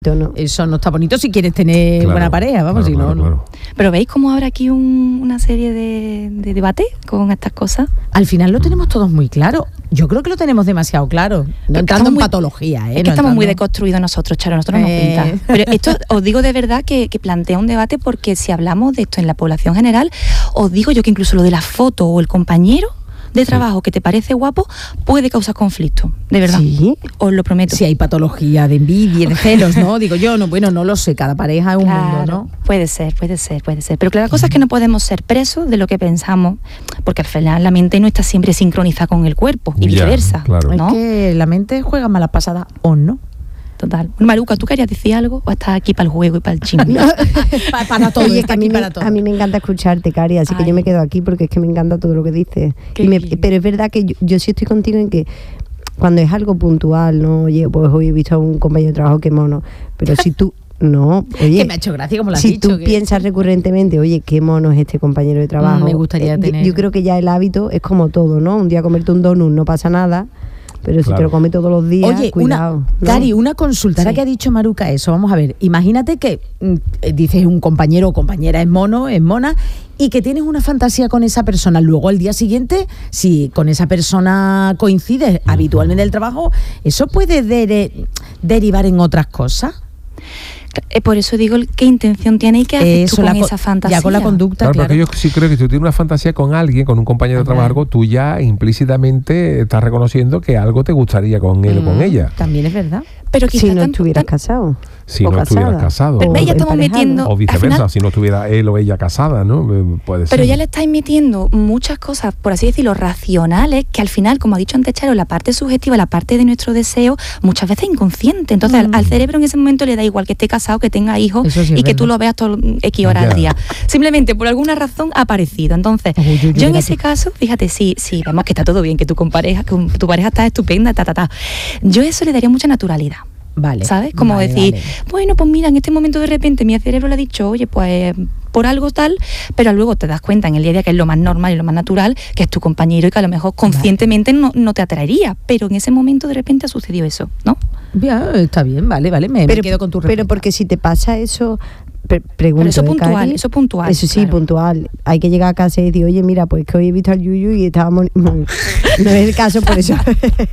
No. Eso no está bonito si quieres tener buena pareja, vamos, si no, no. Pero ¿veis cómo habrá aquí una serie de debate con estas cosas? Al final lo tenemos todos muy claro. Yo creo que lo tenemos demasiado claro. No entrando en patología, Es que estamos muy deconstruidos nosotros, Charo, nosotros nos pinta. Pero esto os digo de verdad que plantea un debate, porque si hablamos de esto en la población general, os digo yo que incluso lo de la foto o el compañero de trabajo que te parece guapo puede causar conflicto, de verdad. Sí, os lo prometo. Si hay patología de envidia, de celos, ¿no? Digo yo, no lo sé, cada pareja es un mundo, ¿no? Puede ser. Pero claro, la cosa es que no podemos ser presos de lo que pensamos, porque al final la mente no está siempre sincronizada con el cuerpo y viceversa. Claro. ¿no? Es que la mente juega malas pasadas o no. Total. Maruca, ¿tú querías decir algo o estás aquí para el juego y para el chisme? para todo. Oye, a mí me encanta escucharte, Cari, así que yo me quedo aquí porque es que me encanta todo lo que dices. Pero es verdad que yo sí estoy contigo en que cuando es algo puntual, ¿no? Oye, pues hoy he visto a un compañero de trabajo que mono. Pero si tú... No, oye, que me ha hecho gracia como lo has si dicho. Si tú piensas recurrentemente, oye, qué mono es este compañero de trabajo. Me gustaría tener... Yo creo que ya el hábito es como todo, ¿no? Un día comerte un donut no pasa nada. Pero si te lo comes todos los días, oye, cuidado. Cari, una consulta, ahora que ha dicho Maruca eso, vamos a ver, imagínate que dices un compañero o compañera es mono, es mona, y que tienes una fantasía con esa persona, luego al día siguiente, si con esa persona coincides habitualmente en el trabajo, ¿eso puede derivar en otras cosas? Por eso digo, ¿qué intención tienes y qué haces tú con esa fantasía? Ya con la conducta, claro. Porque yo sí creo que si tú tienes una fantasía con alguien, con un compañero de trabajo, tú ya implícitamente estás reconociendo que algo te gustaría con él o con ella. También es verdad. Pero si no estuvieras casado. Si no estuvieras casado. Pero ya estamos metiendo... O viceversa, final, si no estuviera él o ella casada, ¿no? Puede ser. Pero ya le estáis metiendo muchas cosas, por así decirlo, racionales, que al final, como ha dicho antes Charo, la parte subjetiva, la parte de nuestro deseo, muchas veces inconsciente. Entonces, al cerebro en ese momento le da igual que esté casado, que tenga hijos y que tú lo veas todo X horas al día. Simplemente, por alguna razón, ha aparecido. Entonces, yo en ese caso, fíjate, sí, vemos que está todo bien, que tu pareja está estupenda, yo eso le daría mucha naturalidad. Vale. ¿Sabes? Como decir, bueno, pues mira, en este momento de repente mi cerebro le ha dicho, oye, pues por algo tal, pero luego te das cuenta en el día a día que es lo más normal y lo más natural, que es tu compañero y que a lo mejor conscientemente no te atraería, pero en ese momento de repente ha sucedido eso, ¿no? Ya, está bien, vale, me quedo con tu respuesta. Pero porque si te pasa eso... Pregunto, eso puntual, eso puntual. Eso sí, claro. Puntual. Hay que llegar a casa y decir, oye, mira, pues que hoy he visto al Yuyu y estábamos... No es el caso, por eso.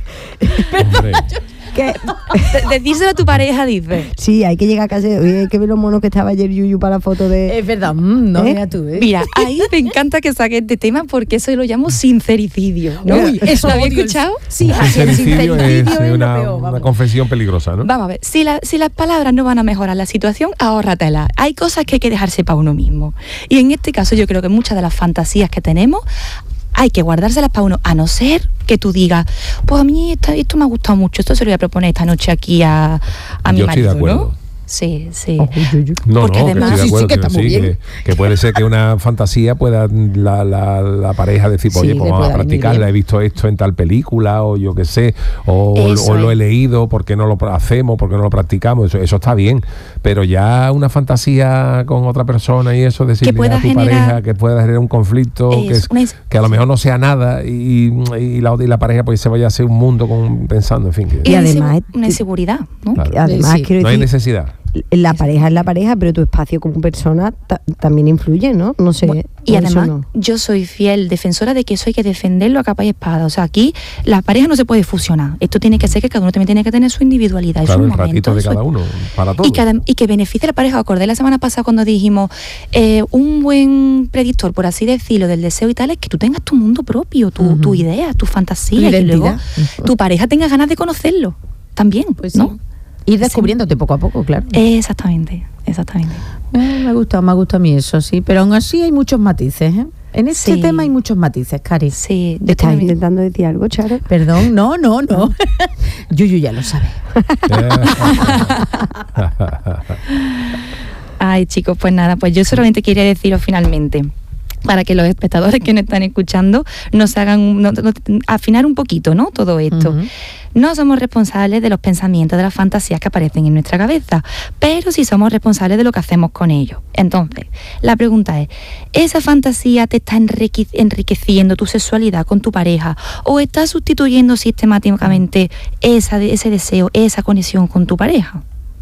Decírselo a tu pareja, dice. Sí, hay que llegar a casa y oye, hay que ver los monos que estaba ayer Yuyu para la foto de... Es verdad, no, mira tú, Mira, ahí me encanta que saques este tema porque eso lo llamo sincericidio, ¿no? Uy, ¿eso ¿lo habéis escuchado? Sí, sincericidio es una confesión peligrosa, ¿no? Vamos a ver, si las palabras no van a mejorar la situación, ahórratela. Hay cosas que hay que dejarse para uno mismo. Y en este caso yo creo que muchas de las fantasías que tenemos hay que guardárselas para uno, a no ser que tú digas, pues a mí esto me ha gustado mucho, esto se lo voy a proponer esta noche aquí a mi marido, estoy de acuerdo. ¿no? Sí. No, porque además, que estoy de acuerdo, que puede ser que una fantasía pueda la pareja decir, oye, pues vamos a practicarla, he visto esto en tal película, o yo qué sé, o lo he leído, ¿por qué no lo hacemos? ¿Por qué no lo practicamos? Eso está bien, pero ya una fantasía con otra persona y eso, decirle a tu pareja que pueda generar un conflicto, que a lo mejor no sea nada y la pareja pues se vaya a hacer un mundo pensando, en fin. Y además una inseguridad, ¿no? Claro. Además, quiero decir, no hay necesidad. La pareja es la pareja, pero tu espacio como persona también influye, ¿no? No sé. Bueno, y además, yo soy fiel defensora de que eso hay que defenderlo a capa y espada. O sea, aquí la pareja no se puede fusionar. Esto tiene que ser que cada uno también tiene que tener su individualidad. Claro, y el ratito de cada uno, para todos. Y que beneficie a la pareja. Acordé la semana pasada cuando dijimos un buen predictor, por así decirlo, del deseo y tal, es que tú tengas tu mundo propio, tu idea, tu fantasía, y luego tu pareja tenga ganas de conocerlo también, pues ¿no? Sí. Ir descubriéndote poco a poco, claro. Exactamente. Me ha gustado a mí eso, sí. Pero aún así hay muchos matices, ¿eh? En este tema hay muchos matices, Cari. Sí. ¿Estás intentando decir algo, Charo? Perdón, no. Yuyu ya lo sabe. Ay, chicos, pues nada, pues yo solamente quería deciros finalmente, para que los espectadores que nos están escuchando nos hagan afinar un poquito, ¿no? Todo esto. No somos responsables de los pensamientos, de las fantasías que aparecen en nuestra cabeza, pero sí somos responsables de lo que hacemos con ellos. Entonces, la pregunta es, ¿esa fantasía te está enriqueciendo tu sexualidad con tu pareja o está sustituyendo sistemáticamente ese deseo, esa conexión con tu pareja?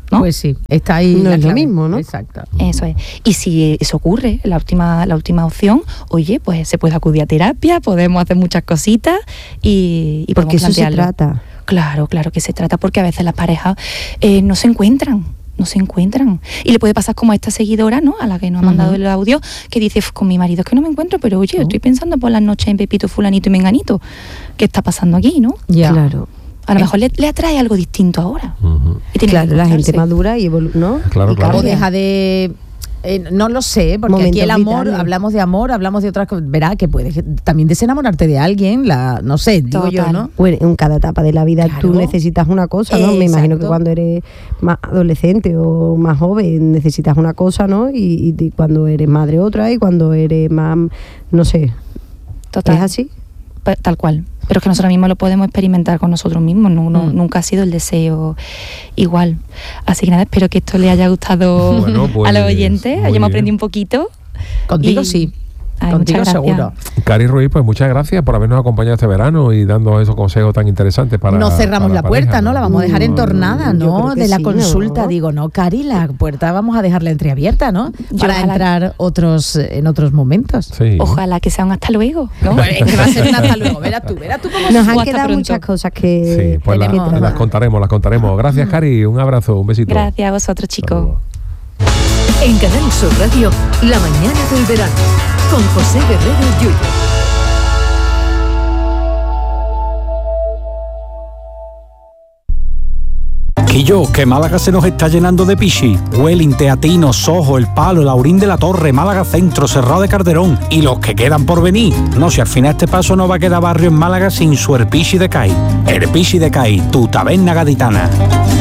¿no? Pues sí, está ahí. No es lo mismo, ¿no? Exacto. Eso es. Y si eso ocurre, la última opción, oye, pues se puede acudir a terapia, podemos hacer muchas cositas y porque podemos eso plantearlo. se trata. Claro que se trata, porque a veces las parejas no se encuentran. Y le puede pasar como a esta seguidora, ¿no? A la que nos ha mandado el audio, que dice, con mi marido es que no me encuentro, pero oye, estoy pensando por las noches en Pepito, fulanito y menganito. ¿Qué está pasando aquí, no? Ya. Claro. A lo mejor le atrae algo distinto ahora. Y tiene Claro, que la gente encontrarse. madura y ¿no? Claro, Y claro. O cambia. deja de... no lo sé, porque Momentos aquí el amor, vitales. hablamos de otras cosas. Verá que puedes también desenamorarte de alguien, no sé, digo yo, Total. ¿no? Bueno, en cada etapa de la vida Claro. tú necesitas una cosa, ¿no? Me imagino que Exacto. cuando eres más adolescente o más joven necesitas una cosa, ¿no? Y cuando eres madre otra, y cuando eres más, no sé. Total. ¿Es así? Tal cual. Pero es que nosotros mismos lo podemos experimentar con nosotros mismos, nunca ha sido el deseo igual. Así que nada, espero que esto le haya gustado Bueno, pues, a los oyentes, muy hayamos bien. aprendido un poquito. Contigo Y- sí. Ay, Contigo muchas gracias. seguro. Cari Ruiz, pues muchas gracias por habernos acompañado este verano y dando esos consejos tan interesantes para No cerramos para la puerta, pareja, ¿no? La vamos a dejar entornada, Yo creo ¿no? que De la sí, consulta, ¿no? digo, no, Cari, la puerta vamos a dejarla entreabierta, ¿no? Yo Para ojalá- entrar en otros momentos. Sí. Ojalá que sea un hasta luego, ¿no? Bueno, es que va a ser un hasta luego. Verás tú cómo Nos O han hasta quedado pronto. muchas cosas que... Sí, pues que tenemos- las contaremos. Gracias, Cari. Un abrazo, un besito. Gracias a vosotros, Hasta chicos. luego. En Canal Sur Radio, La mañana del verano, con José Guerrero Yuyu. Quillo, que Málaga se nos está llenando de pichi. Huelin, Teatino, Sojo, El Palo, Laurín de la Torre, Málaga Centro, Cerrado de Calderón y los que quedan por venir. No, si al final este paso no va a quedar barrio en Málaga sin su Herpichi de Cai. Herpichi de Cai, tu taberna gaditana.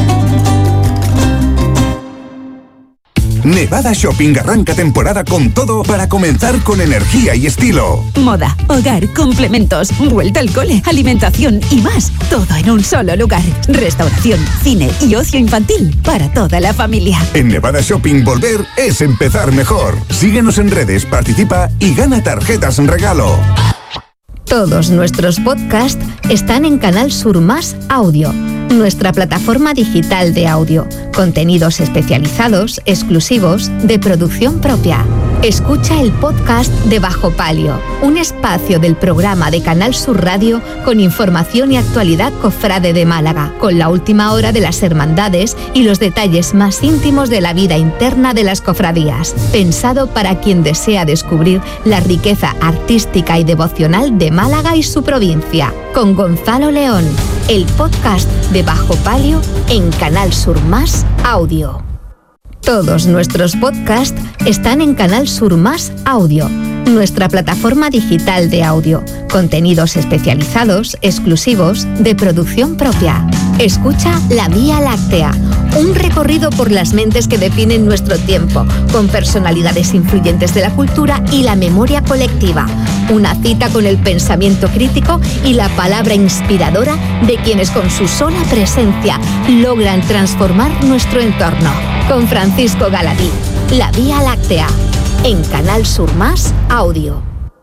Nevada Shopping arranca temporada con todo para comenzar con energía y estilo. Moda, hogar, complementos, vuelta al cole, alimentación y más. Todo en un solo lugar. Restauración, cine y ocio infantil para toda la familia. En Nevada Shopping volver es empezar mejor. Síguenos en redes, participa y gana tarjetas en regalo. Todos nuestros podcasts están en Canal Sur Más Audio, nuestra plataforma digital de audio. Contenidos especializados, exclusivos, de producción propia. Escucha el podcast de Bajo Palio, un espacio del programa de Canal Sur Radio con información y actualidad cofrade de Málaga, con la última hora de las hermandades y los detalles más íntimos de la vida interna de las cofradías. Pensado para quien desea descubrir la riqueza artística y devocional de Málaga y su provincia. Con Gonzalo León, el podcast de Bajo Palio en Canal Sur Más Audio. Todos nuestros podcasts están en Canal Sur Más Audio, nuestra plataforma digital de audio. Contenidos especializados, exclusivos, de producción propia. Escucha La Vía Láctea, un recorrido por las mentes que definen nuestro tiempo, con personalidades influyentes de la cultura y la memoria colectiva. Una cita con el pensamiento crítico y la palabra inspiradora de quienes con su sola presencia logran transformar nuestro entorno. Con Francisco Galadí, La Vía Láctea, en Canal Sur Más Audio.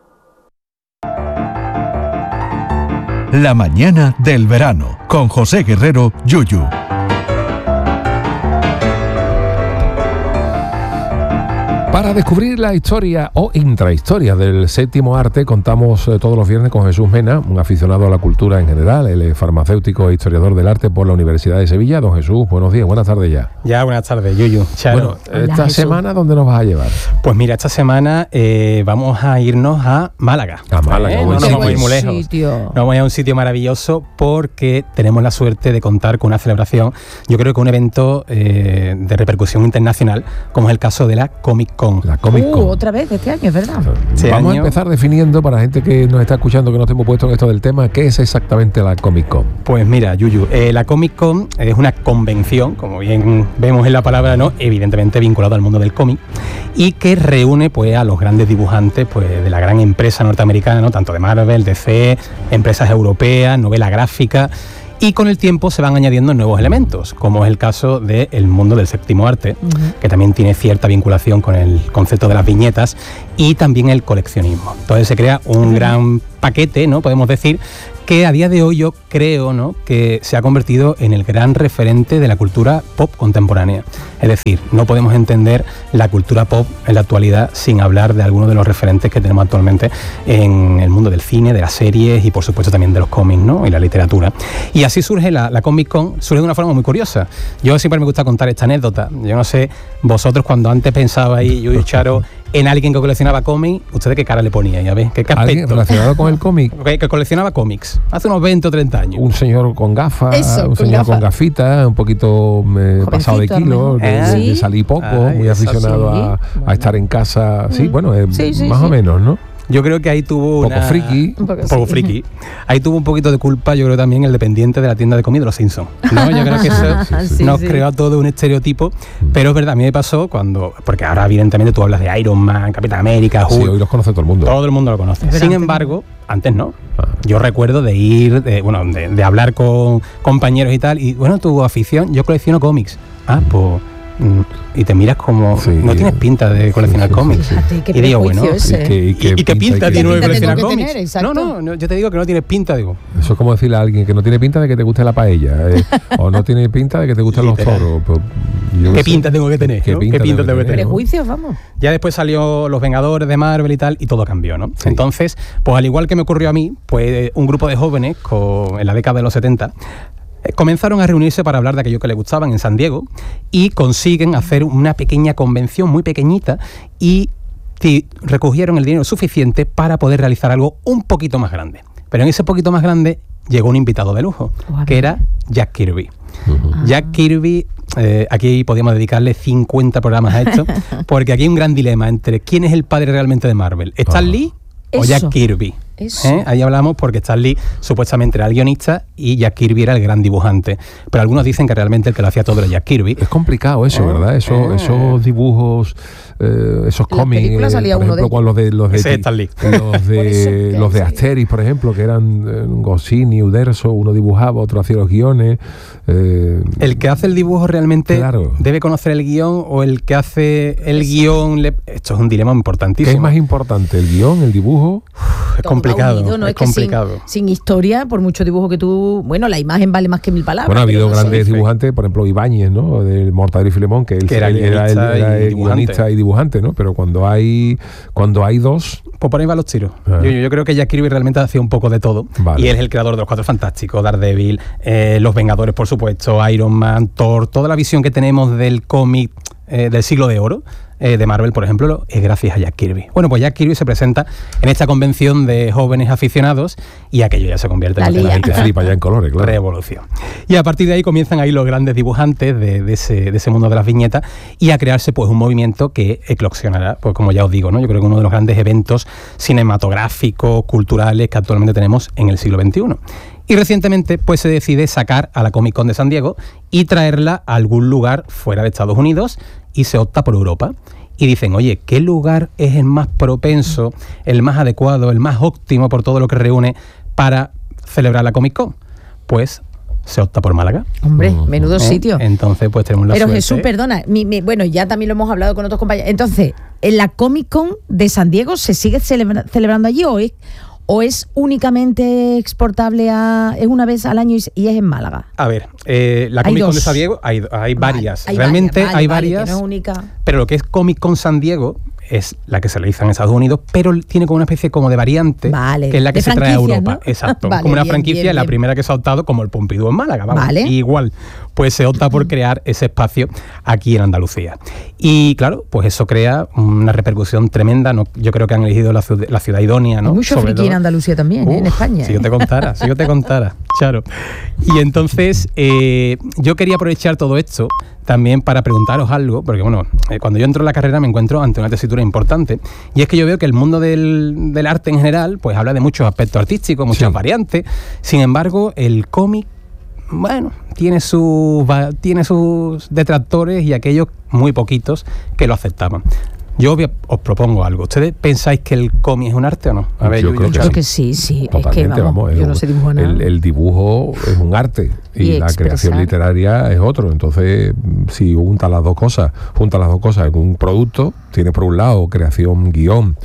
La mañana del verano, con José Guerrero Yuyu. Para descubrir la historia o intrahistoria del séptimo arte, contamos todos los viernes con Jesús Mena, un aficionado a la cultura en general. Él es farmacéutico e historiador del arte por la Universidad de Sevilla. Don Jesús, buenos días, buenas tardes ya. Ya, buenas tardes, Yuyu. Charo. Bueno, esta semana, ¿dónde nos vas a llevar? Pues mira, esta semana vamos a irnos a Málaga. A Málaga, No buen nos vamos a ir muy sitio. lejos. Nos vamos a ir a un sitio maravilloso porque tenemos la suerte de contar con una celebración, yo creo que un evento de repercusión internacional, como es el caso de la Comic Con. La Comic Con. Otra vez este año, es verdad. Este Vamos a año- empezar definiendo, para la gente que nos está escuchando, que no estemos puestos en esto del tema, ¿qué es exactamente la Comic Con? Pues mira, Yuyu, la Comic Con es una convención, como bien vemos en la palabra, ¿no? Evidentemente vinculado al mundo del cómic, y que reúne pues a los grandes dibujantes pues de la gran empresa norteamericana, ¿no? Tanto de Marvel, DC, empresas europeas, novela gráfica. Y con el tiempo se van añadiendo nuevos elementos, como es el caso del mundo del séptimo arte, que también tiene cierta vinculación con el concepto de las viñetas y también el coleccionismo. Entonces se crea un gran paquete, ¿no? Podemos decir que a día de hoy yo creo, ¿no?, que se ha convertido en el gran referente de la cultura pop contemporánea. Es decir, no podemos entender la cultura pop en la actualidad sin hablar de algunos de los referentes que tenemos actualmente en el mundo del cine, de las series y por supuesto también de los cómics, ¿no?, y la literatura. Y así surge la Comic Con, surge de una forma muy curiosa. Yo siempre me gusta contar esta anécdota. Yo no sé, vosotros cuando antes pensabais, yo y Charo, en alguien que coleccionaba cómics, ¿ustedes qué cara le ponían? ¿Ya ves? ¿Qué aspecto? ¿Alguien relacionado con el cómic? Que coleccionaba cómics, hace unos 20 o 30 años. Un señor con gafas, con gafitas, un poquito pasado de kilos, de salir poco, muy aficionado a estar en casa. Sí, bueno, más o menos, ¿no? Yo creo que ahí tuvo un poco friki. Ahí tuvo un poquito de culpa, yo creo también el dependiente de la tienda de comida de los Simpsons, ¿no? Yo creo que eso nos creó todo un estereotipo, pero es verdad, a mí me pasó porque ahora evidentemente tú hablas de Iron Man, Capitán América, Hulk. Sí, hoy los conoce todo el mundo. Todo el mundo lo conoce. Sin embargo, antes no. Yo recuerdo de ir, de hablar con compañeros y tal, y bueno, tu afición, yo colecciono cómics. Pues... y te miras como no tienes pinta de coleccionar cómics. Y digo, bueno, ¿y qué pinta tiene de coleccionar cómics? No, yo te digo que no tienes pinta, digo. Eso es como decirle a alguien que no tiene pinta de que te guste la paella, o no tiene pinta de que te gusten los toros. ¿Qué pinta tengo que tener? ¿Qué pinta tengo que tener? Prejuicios, vamos. Ya después salió Los Vengadores de Marvel y tal, y todo cambió, ¿no? Sí. Entonces, pues al igual que me ocurrió a mí, pues un grupo de jóvenes en la década de los 70 comenzaron a reunirse para hablar de aquello que les gustaban en San Diego y consiguen hacer una pequeña convención muy pequeñita y recogieron el dinero suficiente para poder realizar algo un poquito más grande. Pero en ese poquito más grande llegó un invitado de lujo, que era Jack Kirby. Jack Kirby, aquí podríamos dedicarle 50 programas a esto, porque aquí hay un gran dilema entre quién es el padre realmente de Marvel, ¿Stan Lee o Jack Kirby? Ahí hablamos porque Stan Lee supuestamente era el guionista y Jack Kirby era el gran dibujante, pero algunos dicen que realmente el que lo hacía todo era Jack Kirby. Es complicado eso, ¿verdad? Esos dibujos, esos cómics, por ejemplo, con los de Asterix, por ejemplo, que eran Goscinny, Uderzo, uno dibujaba, otro hacía los guiones. El que hace el dibujo realmente debe conocer el guión, o el que hace el guión esto es un dilema importantísimo. ¿Qué es más importante, el guión, el dibujo? Es complicado, unido, ¿no? Es complicado. Sin historia, por mucho dibujo que tú... Bueno, la imagen vale más que 1000 palabras. Bueno, ha habido grandes dibujantes, por ejemplo, Ibáñez, ¿no? De Mortadelo y Filemón, que él era guionista y dibujante, ¿no? Pero cuando hay dos... Pues por ahí van los tiros. Yo creo que Jack Kirby realmente hacía un poco de todo. Vale. Y él es el creador de los Cuatro Fantásticos, Daredevil, Los Vengadores, por supuesto, Iron Man, Thor, toda la visión que tenemos del cómic del siglo de oro de Marvel, por ejemplo, es gracias a Jack Kirby. Bueno, pues Jack Kirby se presenta en esta convención de jóvenes aficionados y aquello ya se convierte en la gente flipa ya en colores, claro. Revolución. Y a partir de ahí comienzan ahí los grandes dibujantes de ese mundo de las viñetas y a crearse pues un movimiento que eclosionará, pues como ya os digo, ¿no? Yo creo que uno de los grandes eventos cinematográficos, culturales que actualmente tenemos en el siglo XXI. Y recientemente pues se decide sacar a la Comic Con de San Diego y traerla a algún lugar fuera de Estados Unidos y se opta por Europa. Y dicen, oye, ¿qué lugar es el más propenso, el más adecuado, el más óptimo por todo lo que reúne para celebrar la Comic Con? Pues se opta por Málaga. Hombre, menudo sitio. Entonces pues tenemos la suerte. Pero Jesús, perdona, bueno, ya también lo hemos hablado con otros compañeros. Entonces, ¿en la Comic Con de San Diego se sigue celebrando allí o es únicamente exportable es una vez al año y es en Málaga? A ver, la Comic Con de San Diego hay varias. Realmente hay varias, que no es única. Pero lo que es Comic Con San Diego es la que se realiza en Estados Unidos, pero tiene como una especie como de variante, que es la que se trae a Europa. ¿No? Exacto, como una franquicia, la primera que se ha optado, como el Pompidou en Málaga, vamos. Igual, pues se opta por crear ese espacio aquí en Andalucía. Y claro, pues eso crea una repercusión tremenda, ¿no? Yo creo que han elegido la ciudad idónea, ¿no? Hay mucho friki en Andalucía también, en España. Si yo te contara, claro. Y entonces, yo quería aprovechar todo esto también para preguntaros algo, porque bueno, cuando yo entro en la carrera me encuentro ante una tesitura importante, y es que yo veo que el mundo del arte en general pues habla de muchos aspectos artísticos, muchas variantes. Sin embargo, el cómic, bueno, tiene sus detractores y aquellos muy poquitos que lo aceptaban. Yo os propongo algo. ¿Ustedes pensáis que el cómic es un arte o no? A ver, yo creo que sí. Totalmente, es que vamos, yo no sé dibujar nada. El dibujo es un arte y la creación literaria es otro. Entonces, si juntas las dos cosas en un producto, tienes por un lado creación, guión,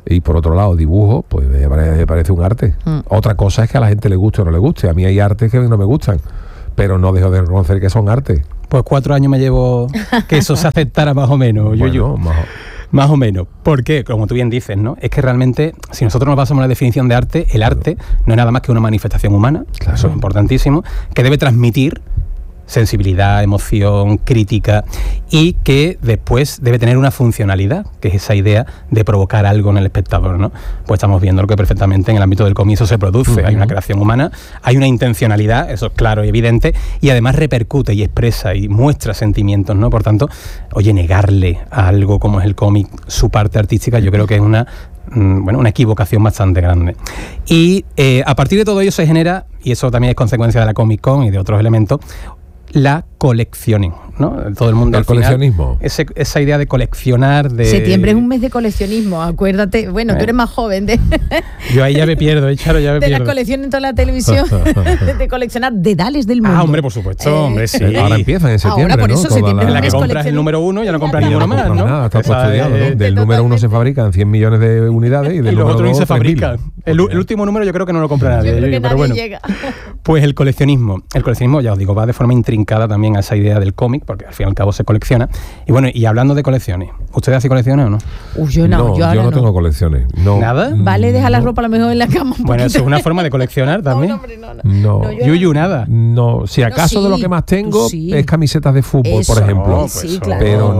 Y por otro lado, dibujo, pues me parece un arte. Otra cosa es que a la gente le guste o no le guste. A mí hay artes que no me gustan, pero no dejo de reconocer que son artes. Pues 4 años me llevo que eso se aceptara más o menos, bueno, Más o menos. Porque, como tú bien dices, ¿no? Es que realmente, si nosotros nos basamos en la definición de arte, el arte no es nada más que una manifestación humana, claro. Eso es importantísimo, que debe transmitir sensibilidad, emoción, crítica, y que después debe tener una funcionalidad, que es esa idea de provocar algo en el espectador, ¿no? Pues estamos viendo lo que perfectamente en el ámbito del cómic se produce. Hay una creación humana, hay una intencionalidad, eso es claro y evidente, y además repercute y expresa y muestra sentimientos, ¿no? Por tanto, oye, negarle a algo como es el cómic su parte artística, yo creo que es una equivocación bastante grande. Y a partir de todo ello se genera, y eso también es consecuencia de la Comic Con y de otros elementos, la coleccioning, ¿no? Todo el mundo. El coleccionismo. Esa idea de coleccionar, de... Septiembre es un mes de coleccionismo, acuérdate. Bueno, tú eres más joven. Yo ahí ya me pierdo, Charo, ya me pierdo. De la colección en toda la televisión, de coleccionar dedales del mundo. Ah, hombre, por supuesto, hombre, sí. Ahora empieza en septiembre, ahora por eso ¿no? septiembre la que compras el número 1 ya no compras ninguno más, ¿no? Nada, está todo estudiado, ¿no? Del número 1 se fabrican 100 millones de unidades y del número 2 ni se fabrican. El último número yo creo que no lo compra nadie. Yo creo que pero nadie llega. Pues el coleccionismo, ya os digo, va de forma intrincada también a esa idea del cómic, porque al fin y al cabo se colecciona. Y bueno, y hablando de colecciones, ¿ustedes hacen colecciones o no? Yo no tengo colecciones. No. ¿Nada? Vale, deja la ropa a lo mejor en la cama. Bueno, eso es una forma de coleccionar también. No, hombre, no. Yuyu, nada. No, si acaso de lo que más tengo es camisetas de fútbol, eso, por ejemplo. Pues sí, claro. Pero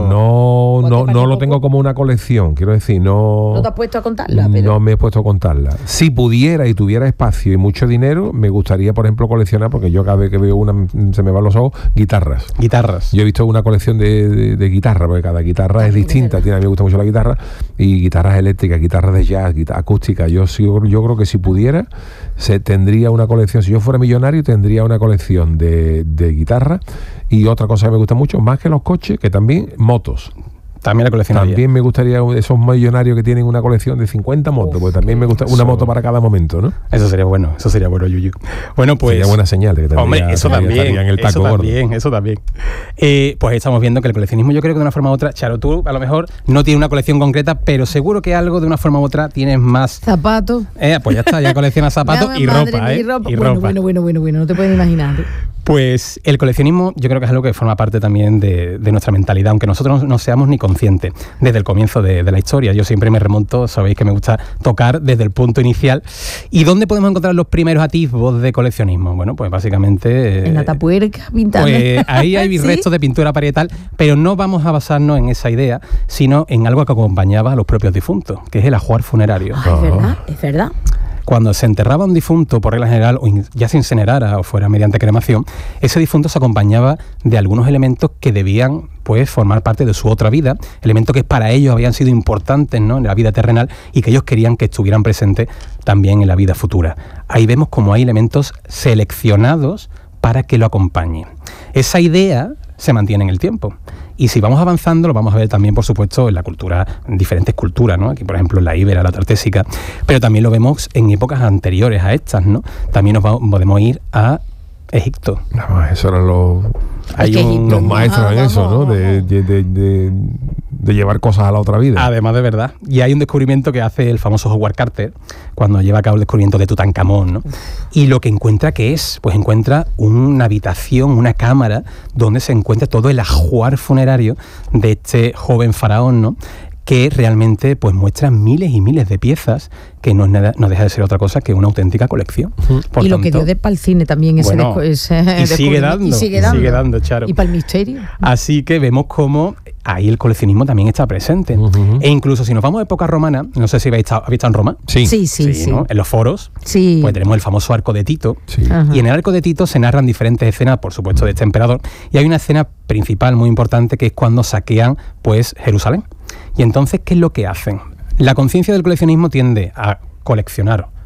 no lo tengo como una colección, quiero decir, no... ¿No te has puesto a contarla? No me he puesto a contarla. Si pudiera y tuviera espacio y mucho dinero, me gustaría, por ejemplo, coleccionar, porque yo cada vez que veo una se me van los ojos, guitarras. Yo he visto una colección de guitarras, porque cada guitarra es distinta. A mí me gusta mucho la guitarra, y guitarras eléctricas, guitarras de jazz, acústicas. Yo creo que si pudiera, tendría una colección. Si yo fuera millonario, tendría una colección de guitarras. Y otra cosa que me gusta mucho, más que los coches, que también motos. También la coleccionaría. También me gustaría esos millonarios que tienen una colección de 50 motos, porque también me gusta una moto para cada momento, ¿no? Eso sería bueno, Yuyu. Bueno, pues... Sería buena señal de que hombre, eso también, en el taco gordo. Eso también. Pues estamos viendo que el coleccionismo, yo creo que de una forma u otra, Charo, tú a lo mejor no tienes una colección concreta, pero seguro que algo de una forma u otra tienes más... Zapatos. Pues ya está, ya coleccionas zapatos y ropa, ¿eh? Y ropa. Bueno, no te puedes imaginar. Pues el coleccionismo yo creo que es algo que forma parte también de nuestra mentalidad, aunque nosotros no seamos ni conscientes. Desde el comienzo de la historia, yo siempre me remonto, sabéis que me gusta tocar desde el punto inicial. ¿Y dónde podemos encontrar los primeros atisbos de coleccionismo? Bueno, pues básicamente... en la tapuerca, pintando. Pues ahí hay ¿Sí? restos de pintura parietal, pero no vamos a basarnos en esa idea, sino en algo que acompañaba a los propios difuntos, que es el ajuar funerario. Es verdad. Cuando se enterraba un difunto, por regla general, o ya se incinerara o fuera mediante cremación, ese difunto se acompañaba de algunos elementos que debían pues formar parte de su otra vida, elementos que para ellos habían sido importantes, ¿no?, en la vida terrenal, y que ellos querían que estuvieran presentes también en la vida futura. Ahí vemos como hay elementos seleccionados para que lo acompañen. Esa idea se mantiene en el tiempo. Y si vamos avanzando, lo vamos a ver también, por supuesto, en la cultura, en diferentes culturas, ¿no? Aquí, por ejemplo, en la íbera, la tartésica, pero también lo vemos en épocas anteriores a estas, ¿no? También podemos ir a Egipto. No, eso eran los maestros en eso, ¿no? De llevar cosas a la otra vida. Además, de verdad. Y hay un descubrimiento que hace el famoso Howard Carter cuando lleva a cabo el descubrimiento de Tutankamón, ¿no? Y lo que encuentra, ¿qué es? Pues encuentra una habitación, una cámara, donde se encuentra todo el ajuar funerario de este joven faraón, ¿no?, que realmente pues muestra miles y miles de piezas, que no deja de ser otra cosa que una auténtica colección. Y lo que dio para el cine también, y sigue dando, Charo. Y para el misterio. Así que vemos cómo ahí el coleccionismo también está presente. E incluso si nos vamos a época romana, no sé si habéis estado en Roma. Sí, ¿no? En los foros, sí, pues tenemos el famoso arco de Tito. Sí. Y en el arco de Tito se narran diferentes escenas, por supuesto, de este emperador. Y hay una escena principal muy importante, que es cuando saquean pues Jerusalén. Y entonces, ¿qué es lo que hacen? La conciencia del coleccionismo tiende a coleccionar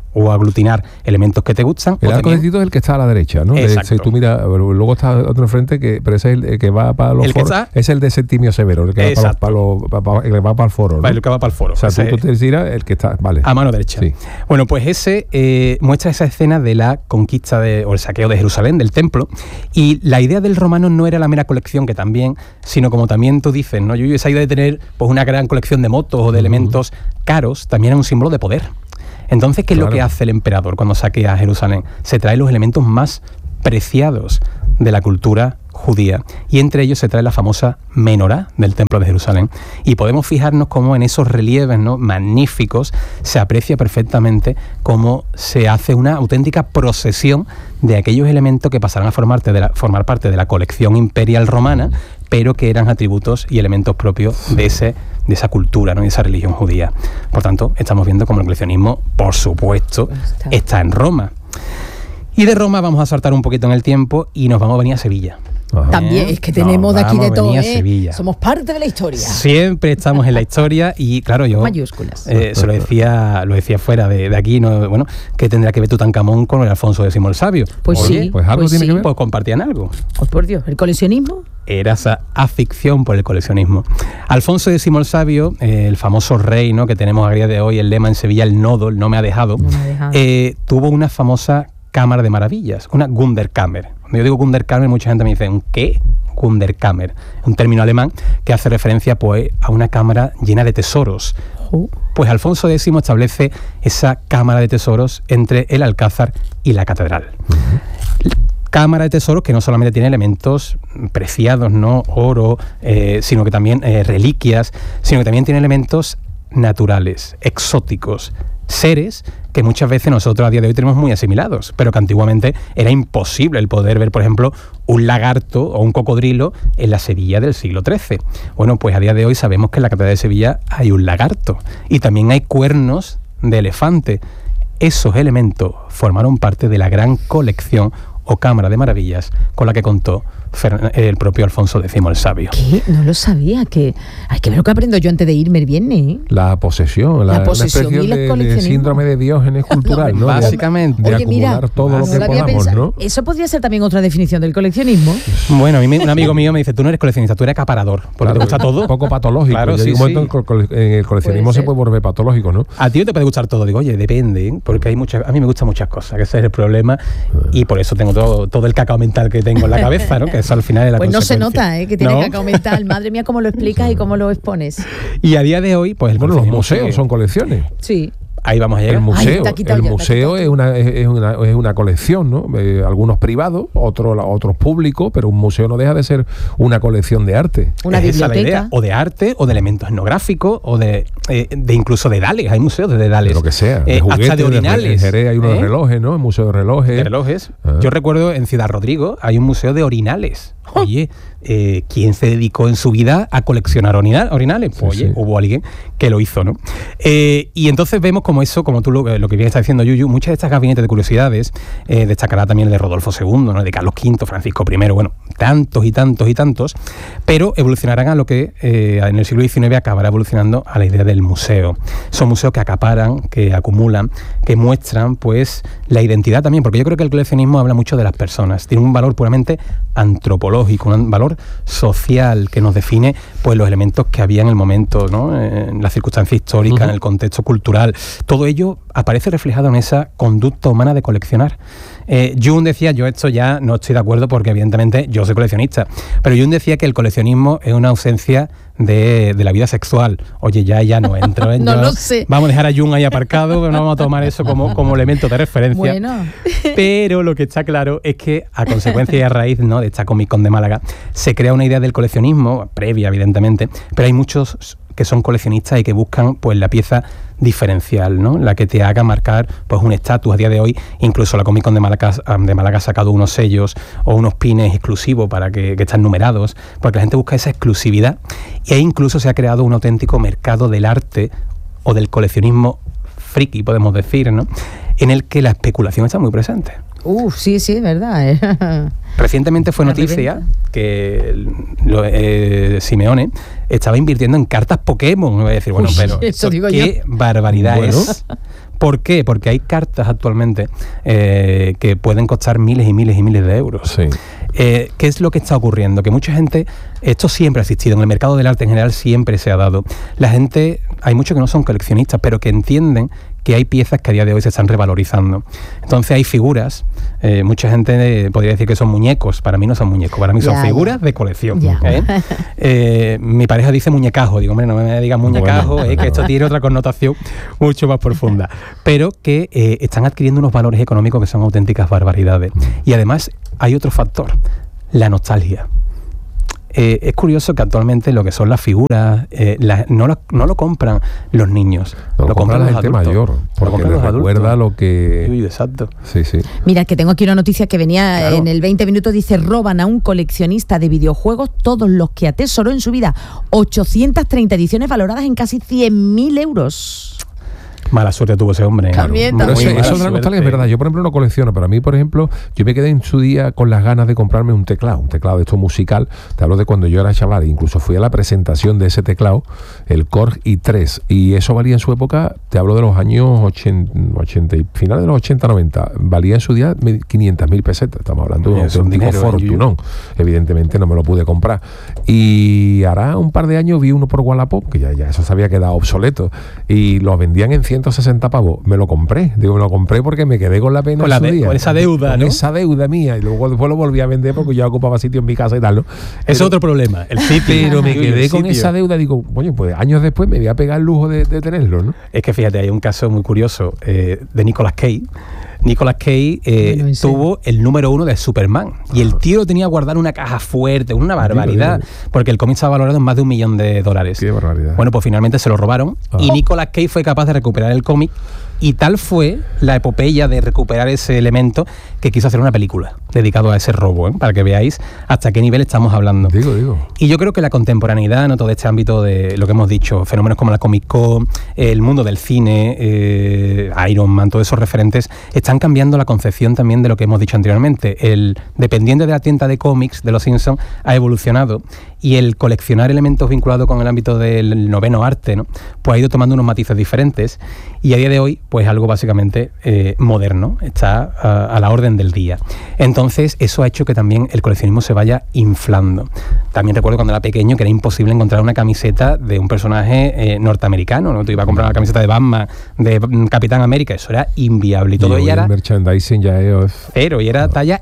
o aglutinar elementos que te gustan. El arco de Tito es el que está a la derecha, ¿no? Exacto. Si tú miras, luego está otro enfrente, pero ese es el que va para los foros. Es el de Septimio Severo, el que va para el foro, ¿no? El que va para el foro. O sea, tú te tiras el que está, vale. A mano derecha. Sí. Bueno, pues ese muestra esa escena de la conquista o el saqueo de Jerusalén, del templo, y la idea del romano no era la mera colección, que también, sino como también tú dices, ¿no? Yo esa idea de tener pues una gran colección de motos o de elementos caros, también era un símbolo de poder. Entonces, ¿qué es lo que hace el emperador cuando saquea a Jerusalén? Se trae los elementos más preciados de la cultura judía, y entre ellos se trae la famosa menorá del templo de Jerusalén, y podemos fijarnos cómo en esos relieves, ¿no?, magníficos se aprecia perfectamente cómo se hace una auténtica procesión de aquellos elementos que pasarán a formar parte de la colección imperial romana, pero que eran atributos y elementos propios de esa cultura, ¿no?, y esa religión judía. Por tanto, estamos viendo cómo el coleccionismo, por supuesto, está en Roma. Y de Roma vamos a saltar un poquito en el tiempo y nos vamos a venir a Sevilla. También es que tenemos de aquí de todo, somos parte de la historia. Siempre estamos en la historia y claro, yo mayúsculas. Se lo decía fuera de aquí, ¿no? Bueno, que tendrá que ver Tutankamón con el Alfonso X el Sabio. Pues sí, pues algo tiene que ver. Pues compartían algo. Pues por Dios, ¿el coleccionismo? Era esa afición por el coleccionismo. Alfonso X el Sabio, el famoso rey, ¿no?, que tenemos a día de hoy, el lema en Sevilla, el nodo, el no me ha dejado, tuvo una famosa cámara de maravillas, una Wunderkammer. Cuando yo digo Wunderkammer, mucha gente me dice, ¿qué? Wunderkammer, un término alemán que hace referencia pues a una cámara llena de tesoros. Pues Alfonso X establece esa cámara de tesoros entre el Alcázar y la catedral. Cámara de tesoros que no solamente tiene elementos preciados, ¿no?, oro, sino que también reliquias, sino que también tiene elementos naturales, exóticos, seres que muchas veces nosotros a día de hoy tenemos muy asimilados, pero que antiguamente era imposible el poder ver, por ejemplo, un lagarto o un cocodrilo en la Sevilla del siglo XIII. Bueno, pues a día de hoy sabemos que en la Catedral de Sevilla hay un lagarto y también hay cuernos de elefante. Esos elementos formaron parte de la gran colección o cámara de maravillas con la que contó el propio Alfonso X el Sabio. ¿Qué? No lo sabía. Hay que ver lo que aprendo yo antes de irme el viernes, ¿eh? La posesión, una especie de síndrome de Diógenes cultural, ¿no? Básicamente. De acumular todo lo que podamos, ¿no? Eso podría ser también otra definición del coleccionismo. Bueno, un amigo mío me dice, tú no eres coleccionista, tú eres acaparador, porque te gusta todo. Un poco patológico. Claro, sí, un momento en el coleccionismo se puede volver patológico, ¿no? A ti no te puede gustar todo. Digo, oye, depende, ¿eh? Porque a mí me gustan muchas cosas, que ese es el problema, y por eso tengo todo el cacao mental que tengo en la cabeza, ¿no? Que eso al final es la pues no se nota, que tiene cacao mental. Madre mía, cómo lo explicas y cómo lo expones. Y a día de hoy, pues los museos son colecciones. Sí. Ahí vamos a llegar. El museo es una colección, ¿no? Algunos privados, otros públicos, pero un museo no deja de ser una colección de arte. Una biblioteca. La idea, o de arte, o de elementos etnográficos, o de incluso de dedales. Hay museos de dedales. De lo que sea. De juguetes, hasta de orinales. En Jerez hay unos de relojes, ¿no? El museo de relojes. De relojes. Yo recuerdo en Ciudad Rodrigo hay un museo de orinales. Oye, ¿quién se dedicó en su vida a coleccionar orinales? Pues, oye, hubo alguien que lo hizo, ¿no? Y entonces vemos como eso, como tú lo que bien está diciendo Yuyu, muchas de estas gabinetes de curiosidades, destacará también el de Rodolfo II, ¿no?, de Carlos V, Francisco I, bueno, tantos y tantos y tantos, pero evolucionarán a lo que en el siglo XIX acabará evolucionando a la idea del museo. Son museos que acaparan, que acumulan, que muestran pues la identidad también, porque yo creo que el coleccionismo habla mucho de las personas, tiene un valor puramente antropológico, un valor social que nos define pues los elementos que había en el momento, ¿no?, en la circunstancia histórica, en el contexto cultural. Todo ello aparece reflejado en esa conducta humana de coleccionar. Jung decía, yo esto ya no estoy de acuerdo porque evidentemente yo soy coleccionista, pero Jung decía que el coleccionismo es una ausencia de la vida sexual. Oye, ya no entro. No lo sé. Vamos a dejar a Jung ahí aparcado, no vamos a tomar eso como elemento de referencia. Bueno. Pero lo que está claro es que a consecuencia y a raíz, ¿no?, de esta Comic Con de Málaga, se crea una idea del coleccionismo, previa evidentemente, pero hay muchos que son coleccionistas y que buscan pues la pieza diferencial, ¿no?, la que te haga marcar pues un estatus. A día de hoy incluso la Comic Con de Málaga ha sacado unos sellos o unos pines exclusivos para que están numerados, porque la gente busca esa exclusividad, y ahí incluso se ha creado un auténtico mercado del arte o del coleccionismo friki, podemos decir, ¿no?, en el que la especulación está muy presente. Sí, es verdad. Recientemente fue noticia que Simeone estaba invirtiendo en cartas Pokémon. Me voy a decir, bueno, pero eso digo qué yo. barbaridad es ¿Por qué? Porque hay cartas actualmente que pueden costar miles y miles y miles de euros. Sí. ¿Qué es lo que está ocurriendo? Que mucha gente, esto siempre ha existido, en el mercado del arte en general siempre se ha dado. La gente, hay muchos que no son coleccionistas, pero que entienden que hay piezas que a día de hoy se están revalorizando. Entonces hay figuras, mucha gente podría decir que son muñecos, para mí no son muñecos, para mí son figuras de colección. Mi pareja dice muñecajo, digo, hombre, no me digas muñecajo, que esto tiene otra connotación mucho más profunda, pero que están adquiriendo unos valores económicos que son auténticas barbaridades. Y además hay otro factor, la nostalgia. Es curioso que actualmente lo que son las figuras no lo compran los niños, lo compran la gente adultos, mayor, porque les recuerda lo que... Exacto. Sí. Mira, que tengo aquí una noticia que venía en el 20 minutos, dice: roban a un coleccionista de videojuegos todos los que atesoró en su vida, 830 ediciones valoradas en casi 100.000 euros. Mala suerte tuvo ese hombre. También. Pero eso de la nostalgia es verdad. Yo, por ejemplo, no colecciono, pero a mí, por ejemplo, yo me quedé en su día con las ganas de comprarme un teclado de esto musical. Te hablo de cuando yo era chaval, incluso fui a la presentación de ese teclado, el Korg i3, y eso valía en su época, te hablo de los años 80 finales de los 80, 90, valía en su día 500.000 pesetas. Estamos hablando de un tipo fortunón. Evidentemente no me lo pude comprar. Y ahora un par de años vi uno por Wallapop, que ya eso se había quedado obsoleto, y lo vendían en 160 pavos. Me lo compré. Digo, me lo compré porque me quedé con la pena con esa deuda, con ¿no? esa deuda mía. Y luego después lo volví a vender porque yo ocupaba sitio en mi casa y tal, ¿no? Es otro problema, el sitio. Pero me quedé con esa deuda. Digo, oye, pues años después me voy a pegar el lujo de tenerlo, ¿no? Es que fíjate, hay un caso muy curioso de Nicolas Cage. Nicolas Cage tuvo el número 1 de Superman y el tío lo tenía guardado en una caja fuerte, una barbaridad, porque el cómic estaba valorado en más de $1 millón. Qué barbaridad. Bueno, pues finalmente se lo robaron y Nicolas Cage fue capaz de recuperar el cómic, y tal fue la epopeya de recuperar ese elemento que quiso hacer una película dedicado a ese robo, para que veáis hasta qué nivel estamos hablando. Digo. Y yo creo que la contemporaneidad, ¿no? Todo este ámbito de lo que hemos dicho, fenómenos como la Comic Con, el mundo del cine, Iron Man, todos esos referentes, están cambiando la concepción también de lo que hemos dicho anteriormente. El dependiente de la tienda de cómics de los Simpsons ha evolucionado, y el coleccionar elementos vinculados con el ámbito del noveno arte, ¿no? Pues ha ido tomando unos matices diferentes, y a día de hoy pues algo básicamente moderno, está a la orden del día. Entonces eso ha hecho que también el coleccionismo se vaya inflando. También recuerdo cuando era pequeño que era imposible encontrar una camiseta de un personaje norteamericano, ¿no? Te iba a comprar una camiseta de Batman, de Capitán América, eso era inviable, y todo ella era... El merchandising ya es... cero, y era talla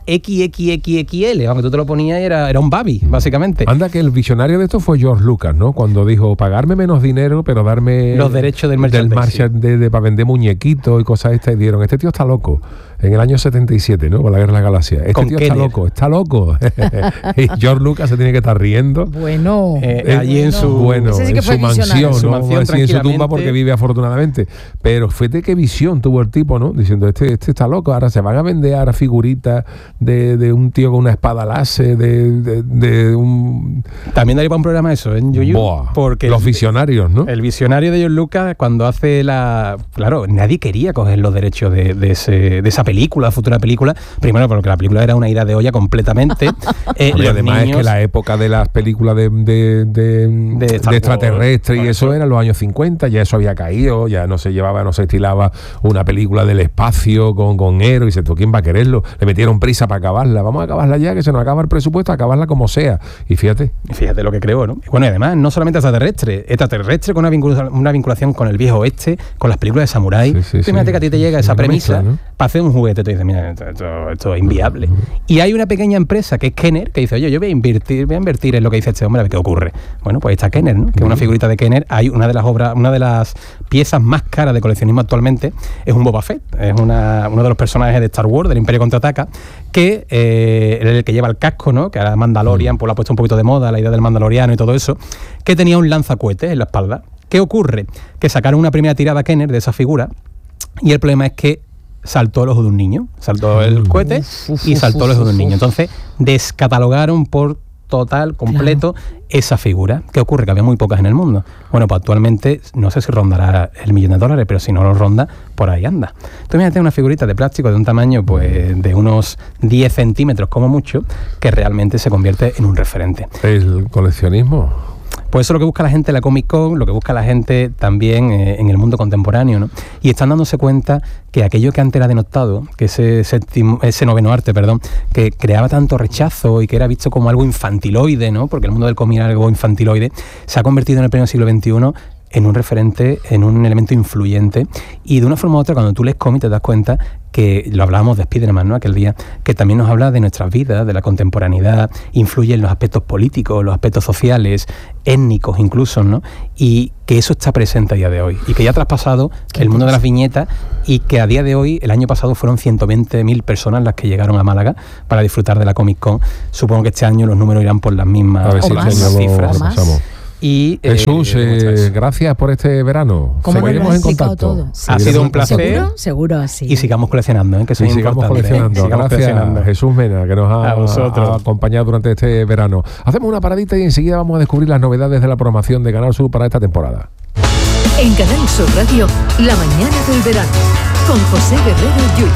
XXXXL, aunque tú te lo ponías y era un baby, básicamente. Anda que el visionario de esto fue George Lucas, ¿no? Cuando dijo, pagarme menos dinero, pero darme... los derechos del merchandising. Para vender muñequitos y cosas estas, y dieron, este tío está loco. En el año 77, ¿no? Con la Guerra de la Galaxia. Este tío está loco. Y George Lucas se tiene que estar riendo. Bueno. Allí en su mansión, ¿no? En su tumba, porque vive afortunadamente. Pero fíjate qué visión tuvo el tipo, ¿no? Diciendo, este está loco. Ahora se van a vender ahora figuritas de un tío con una espada láser, de un... También daría para un programa eso, ¿eh? Porque los visionarios, ¿no? El visionario de George Lucas, cuando hace Claro, nadie quería coger los derechos de esa película, futura película, primero porque la película era una ida de olla completamente. Y además es que la época de las películas de extraterrestres y eso era los años 50, ya eso había caído, ya no se estilaba una película del espacio con héroes, y dice, ¿tú quién va a quererlo? Le metieron prisa para acabarla, vamos a acabarla ya, que se nos acaba el presupuesto, acabarla como sea. Y fíjate lo que creó, ¿no? Bueno, y además, no solamente extraterrestre con una vinculación con el viejo oeste, con las películas de samurái. Fíjate que a ti te llega esa premisa, ¿no? Para hacer un juguete, te dices, mira, esto es inviable. Y hay una pequeña empresa que es Kenner, que dice, oye, yo voy a invertir en lo que dice este hombre, a ver qué ocurre. Bueno, pues está Kenner, ¿no? Que es una figurita de Kenner. Hay una de las piezas más caras de coleccionismo actualmente, es un Boba Fett, es uno de los personajes de Star Wars, del Imperio Contraataca, que el que lleva el casco, ¿no? Que ahora Mandalorian, pues lo ha puesto un poquito de moda, la idea del mandaloriano y todo eso, que tenía un lanzacohetes en la espalda. ¿Qué ocurre? Que sacaron una primera tirada Kenner de esa figura, y el problema es que saltó el ojo de un niño, saltó el cohete y saltó el ojo de un niño. Entonces descatalogaron por completo esa figura. ¿Qué ocurre? Que había muy pocas en el mundo. Bueno, pues actualmente no sé si rondará $1 millón, pero si no lo ronda, por ahí anda. Tú imagínate una figurita de plástico de un tamaño pues de unos 10 centímetros como mucho, que realmente se convierte en un referente. El coleccionismo Pues eso es lo que busca la gente en la Comic Con, lo que busca la gente también en el mundo contemporáneo, ¿no? Y están dándose cuenta que aquello que antes era denostado, que ese noveno arte, que creaba tanto rechazo y que era visto como algo infantiloide, ¿no? Porque el mundo del cómic era algo infantiloide, se ha convertido en el pleno siglo XXI en un referente, en un elemento influyente, y de una forma u otra, cuando tú lees cómic te das cuenta que, lo hablábamos de Spiderman, ¿no?, aquel día, que también nos habla de nuestras vidas, de la contemporaneidad, influye en los aspectos políticos, los aspectos sociales, étnicos incluso, ¿no? Y que eso está presente a día de hoy, y que ya ha traspasado el mundo de las viñetas, y que a día de hoy, el año pasado fueron 120.000 personas las que llegaron a Málaga para disfrutar de la Comic Con. Supongo que este año los números irán por las mismas cifras. Y, Jesús, gracias por este verano. Seguiremos en contacto. Ha sido un placer. Seguro, sí. Y sigamos coleccionando, que eso es importante. Sigamos coleccionando. Jesús Mena, que nos ha acompañado durante este verano. Hacemos una paradita y enseguida vamos a descubrir las novedades de la programación de Canal Sur para esta temporada. En Canal Sur Radio, La mañana del verano, con José Guerrero Yuyu.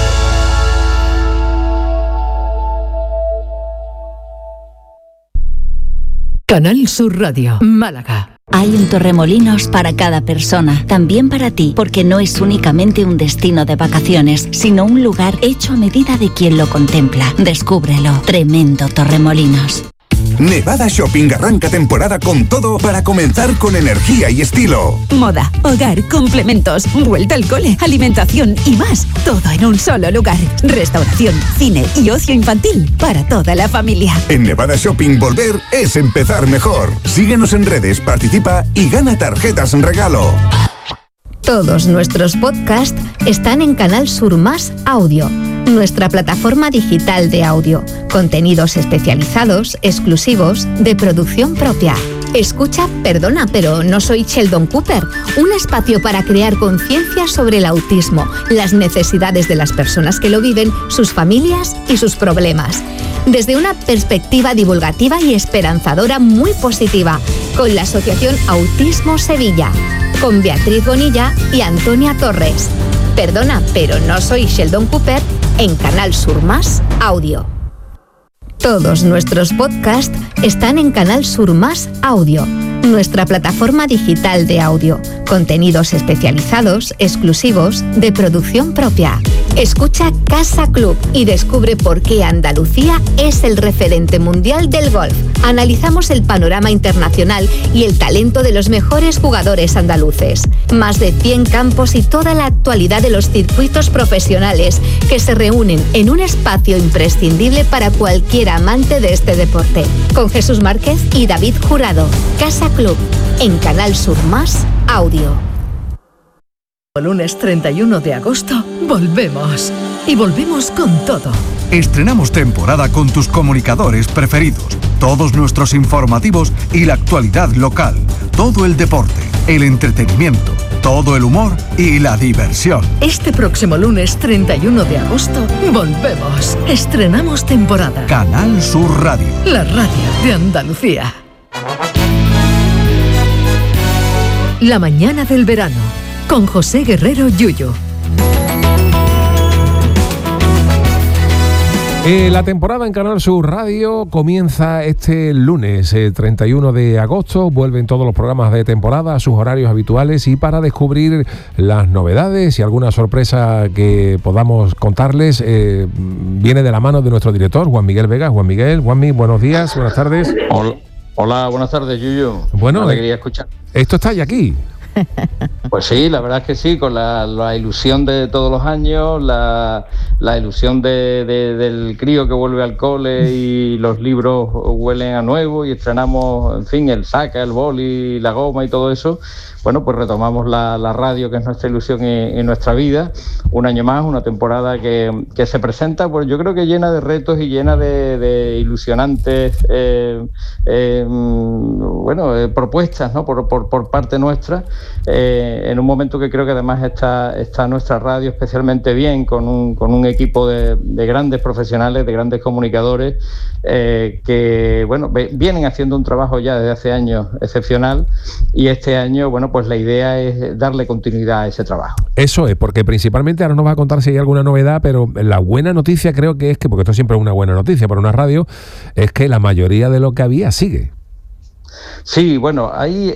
Canal Sur Radio, Málaga. Hay un Torremolinos para cada persona, también para ti, porque no es únicamente un destino de vacaciones, sino un lugar hecho a medida de quien lo contempla. Descúbrelo. Tremendo Torremolinos. Nevada Shopping arranca temporada con todo para comenzar con energía y estilo. Moda, hogar, complementos, vuelta al cole, alimentación y más. Todo en un solo lugar. Restauración, cine y ocio infantil para toda la familia. En Nevada Shopping volver es empezar mejor. Síguenos en redes, participa y gana tarjetas en regalo. Todos nuestros podcasts están en Canal Sur Más Audio, nuestra plataforma digital de audio, contenidos especializados, exclusivos, de producción propia. Escucha Perdona, pero no soy Sheldon Cooper, un espacio para crear conciencia sobre el autismo, las necesidades de las personas que lo viven, sus familias y sus problemas. Desde una perspectiva divulgativa y esperanzadora muy positiva, con la Asociación Autismo Sevilla, con Beatriz Bonilla y Antonia Torres. Perdona, pero no soy Sheldon Cooper, en Canal Sur Más Audio. Todos nuestros podcasts están en Canal Sur Más Audio, nuestra plataforma digital de audio, contenidos especializados, exclusivos, de producción propia. Escucha Casa Club y descubre por qué Andalucía es el referente mundial del golf. Analizamos el panorama internacional y el talento de los mejores jugadores andaluces. Más de 100 campos y toda la actualidad de los circuitos profesionales que se reúnen en un espacio imprescindible para cualquier amante de este deporte. Con Jesús Márquez y David Jurado. Casa Club, en Canal Sur Más Audio. El lunes 31 de agosto volvemos. Y volvemos con todo. Estrenamos temporada con tus comunicadores preferidos, todos nuestros informativos y la actualidad local, todo el deporte, el entretenimiento, todo el humor y la diversión. Este próximo lunes 31 de agosto volvemos. Estrenamos temporada. Canal Sur Radio. La radio de Andalucía. La mañana del verano, con José Guerrero Yuyu. La temporada en Canal Sur Radio comienza este lunes, 31 de agosto. Vuelven todos los programas de temporada a sus horarios habituales, y para descubrir las novedades y alguna sorpresa que podamos contarles, viene de la mano de nuestro director, Juan Miguel Vega. Juanmi, buenos días, buenas tardes. Hola, buenas tardes, Yuyu. Bueno, me alegría escuchar. Esto está ya aquí. Pues sí, la verdad es que sí, con la ilusión de todos los años, la ilusión del crío que vuelve al cole y los libros huelen a nuevo y estrenamos, en fin, el saca, el boli, la goma y todo eso. Bueno, pues retomamos la radio, que es nuestra ilusión en nuestra vida. Un año más, una temporada que se presenta, pues yo creo que llena de retos y llena de ilusionantes propuestas, ¿no? por parte nuestra, en un momento que creo que además está nuestra radio especialmente bien, con un equipo de grandes profesionales, de grandes comunicadores, que bueno, vienen haciendo un trabajo ya desde hace años excepcional, y este año, bueno, pues la idea es darle continuidad a ese trabajo. Eso es, porque principalmente ahora nos va a contar si hay alguna novedad, pero la buena noticia creo que es que, porque esto siempre es una buena noticia para una radio, es que la mayoría de lo que había sigue. Sí, bueno, hay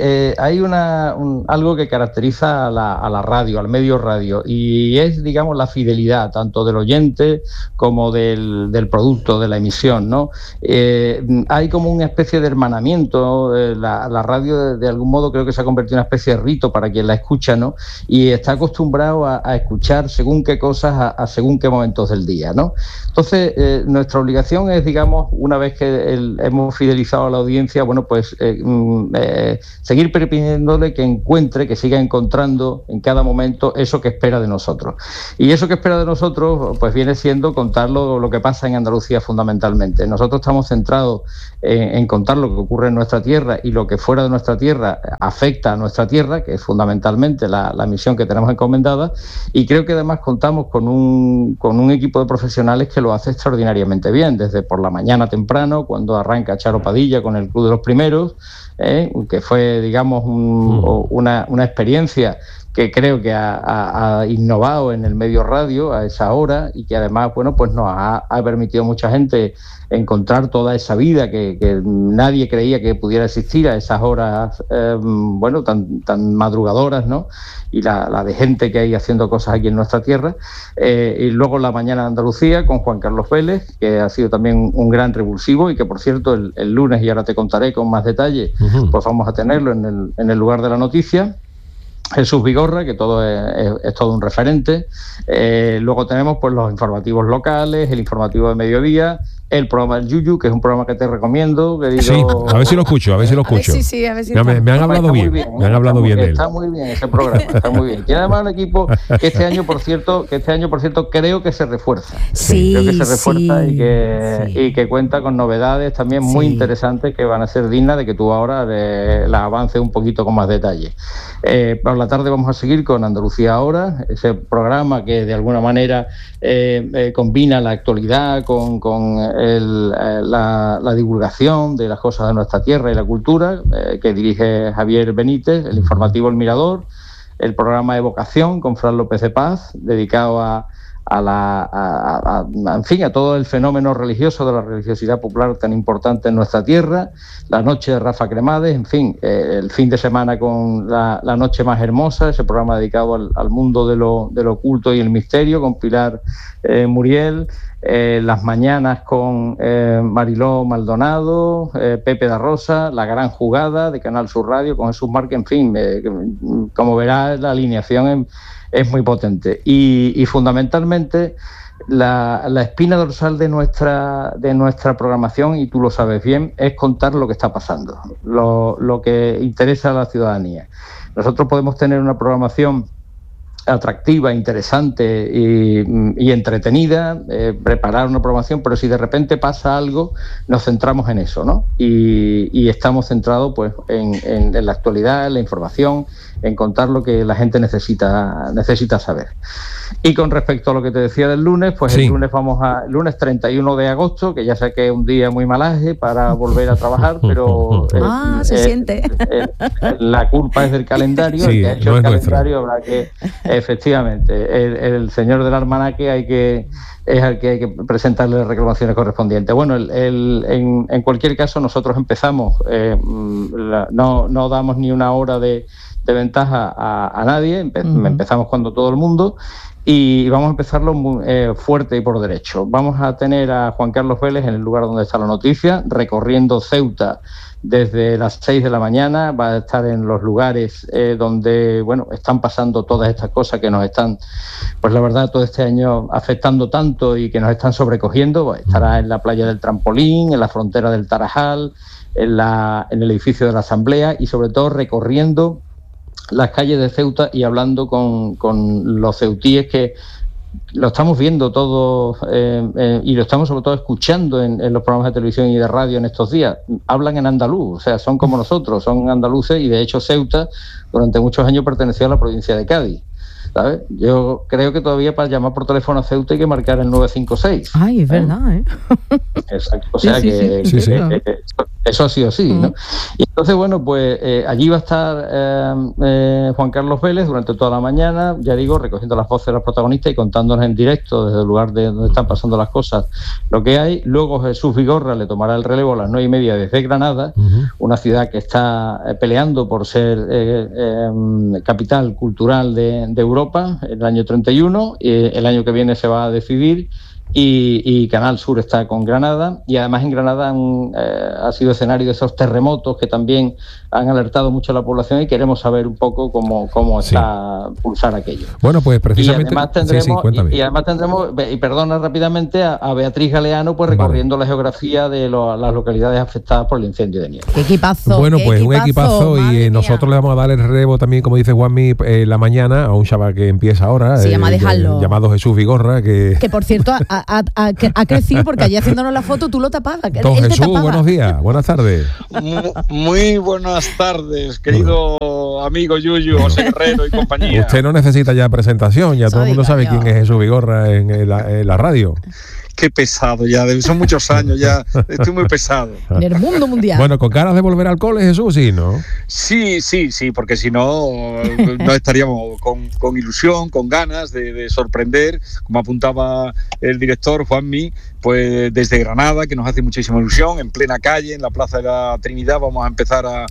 algo que caracteriza a la radio, al medio radio, y es, digamos, la fidelidad tanto del oyente como del producto, de la emisión, ¿no? Hay como una especie de hermanamiento, la radio de algún modo creo que se ha convertido en una especie de rito para quien la escucha, ¿no? Y está acostumbrado a escuchar según qué cosas a según qué momentos del día, ¿no? Entonces, nuestra obligación es, digamos, una vez que hemos fidelizado a la audiencia, bueno, pues seguir pidiéndole que siga encontrando en cada momento eso que espera de nosotros. Y eso que espera de nosotros, pues viene siendo contar lo que pasa en Andalucía fundamentalmente. Nosotros estamos centrados en contar lo que ocurre en nuestra tierra y lo que fuera de nuestra tierra afecta a nuestra tierra, que es fundamentalmente la misión que tenemos encomendada, y creo que además contamos con un equipo de profesionales que lo hace extraordinariamente bien, desde por la mañana temprano, cuando arranca Charo Padilla con el Club de los Primeros, que fue, digamos, una experiencia que creo que ha innovado en el medio radio a esa hora y que además, bueno, pues nos ha permitido a mucha gente encontrar toda esa vida que nadie creía que pudiera existir a esas horas, bueno, tan madrugadoras, ¿no? Y la de gente que hay haciendo cosas aquí en nuestra tierra. Y luego la mañana de Andalucía con Juan Carlos Vélez, que ha sido también un gran revulsivo y que, por cierto, el lunes, y ahora te contaré con más detalle, pues vamos a tenerlo en el lugar de la noticia. Jesús Vigorra, que todo es todo un referente. Luego tenemos pues los informativos locales, el informativo de mediodía, el programa del Yuyu, que es un programa que te recomiendo. Que digo, sí, a ver si lo escucho. Sí, a ver si me han hablado bien, me han hablado bien de él. Está muy bien ese programa, está muy bien. Tiene además un equipo que este año, por cierto, creo que se refuerza. Sí, creo que se refuerza y que cuenta con novedades también muy interesantes que van a ser dignas de que tú ahora las avances un poquito con más detalle. Por la tarde vamos a seguir con Andalucía Ahora, ese programa que de alguna manera combina la actualidad con la divulgación de las cosas de nuestra tierra y la cultura, que dirige Javier Benítez, el informativo El Mirador, el programa Evocación con Fran López de Paz, dedicado en fin, a todo el fenómeno religioso de la religiosidad popular tan importante en nuestra tierra, la noche de Rafa Cremades, en fin, el fin de semana con la noche más hermosa, ese programa dedicado al mundo de lo oculto y el misterio con Pilar Muriel, las mañanas con Mariló Maldonado, Pepe da Rosa, La Gran Jugada de Canal Sur Radio con Jesús Márquez, en fin, como verás la alineación es muy potente y fundamentalmente la espina dorsal de nuestra programación, y tú lo sabes bien, es contar lo que está pasando, lo que interesa a la ciudadanía. Nosotros podemos tener una programación atractiva, interesante y entretenida, preparar una programación, pero si de repente pasa algo, nos centramos en eso, ¿no? Y estamos centrados pues en la actualidad, en la información, en contar lo que la gente necesita saber. Y con respecto a lo que te decía del lunes, pues sí. El lunes 31 de agosto, que ya sé que es un día muy malaje para volver a trabajar, pero se siente. La culpa es del calendario, sí, el que ha hecho no el es calendario habrá que, efectivamente, el señor del almanaque es al que hay que presentarle las reclamaciones correspondientes. Bueno, en cualquier caso, nosotros empezamos, no damos ni una hora de ventaja a nadie, empezamos cuando todo el mundo, y vamos a empezarlo fuerte y por derecho. Vamos a tener a Juan Carlos Vélez en el lugar donde está la noticia, recorriendo Ceuta desde las 6 de la mañana, va a estar en los lugares donde, bueno, están pasando todas estas cosas que nos están, pues la verdad, todo este año afectando tanto y que nos están sobrecogiendo. Pues estará en la playa del Trampolín, en la frontera del Tarajal, en el edificio de la Asamblea y sobre todo recorriendo las calles de Ceuta y hablando con los ceutíes, que lo estamos viendo todo y lo estamos sobre todo escuchando en los programas de televisión y de radio en estos días. Hablan en andaluz, o sea, son como nosotros, son andaluces, y de hecho Ceuta durante muchos años perteneció a la provincia de Cádiz. ¿sabes? Yo creo que todavía para llamar por teléfono a Ceuta hay que marcar el 956. Ay, es verdad, ¿eh? Exacto. O sea que eso sí o sí, ¿no? Y entonces, bueno, pues allí va a estar Juan Carlos Vélez durante toda la mañana, ya digo, recogiendo las voces de los protagonistas y contándonos en directo desde el lugar de donde están pasando las cosas lo que hay. Luego Jesús Vigorra le tomará el relevo a las 9:30 desde Granada, una ciudad que está peleando por ser capital cultural de Europa el año 31, el año que viene se va a decidir. Y Canal Sur está con Granada, y además en Granada ha sido escenario de esos terremotos que también han alertado mucho a la población, y queremos saber un poco cómo está pulsar aquello. Bueno, pues precisamente... Y además tendremos, y perdona rápidamente, a Beatriz Galeano, pues recorriendo la geografía de las localidades afectadas por el incendio de nieve. ¡Qué equipazo! Bueno, pues un equipazo, y nosotros le vamos a dar el relevo también, como dice Juanmi, la mañana a un chaval que empieza ahora, llamado Jesús Vigorra, que por cierto ha crecido, porque allí haciéndonos la foto tú lo tapabas. Don Jesús, buenos días, buenas tardes. Muy buenas tardes, querido amigo Yuyu, José Guerrero y compañía. Usted no necesita ya presentación, ya todo el mundo sabe quién es Jesús Vigorra en la radio. Qué pesado ya, son muchos años ya, estoy muy pesado. En el mundo mundial. Bueno, ¿con ganas de volver al cole, Jesús? Sí, ¿no? Sí, porque si no estaríamos con ilusión, con ganas de sorprender, como apuntaba el director Juanmi, pues desde Granada, que nos hace muchísima ilusión, en plena calle, en la Plaza de la Trinidad, vamos a empezar a